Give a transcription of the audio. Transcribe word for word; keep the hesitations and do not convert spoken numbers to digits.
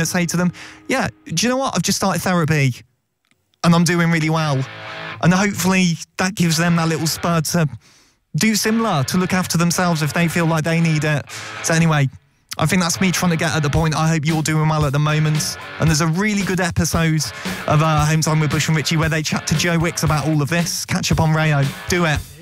to say to them, yeah, do you know what? I've just started therapy and I'm doing really well. And hopefully that gives them that little spur to do similar, to look after themselves if they feel like they need it. So anyway, I think that's me trying to get at the point. I hope you're doing well at the moment. And there's a really good episode of uh, Home Time with Bush and Richie where they chat to Joe Wicks about all of this. Catch up on Rayo. Do it.